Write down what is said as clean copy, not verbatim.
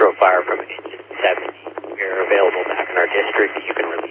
Nitro Fire from Engine 70. We're available back in our district. You can